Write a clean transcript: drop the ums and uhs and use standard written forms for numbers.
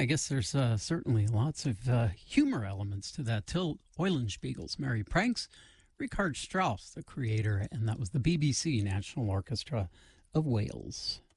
I guess there's certainly lots of humor elements to that. Till Eulenspiegel's Merry Pranks, Richard Strauss, the creator, and that was the BBC National Orchestra of Wales.